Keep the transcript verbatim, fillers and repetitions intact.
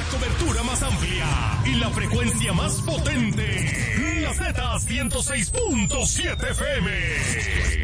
cobertura más amplia y la frecuencia más potente. La Z ciento seis punto siete F M.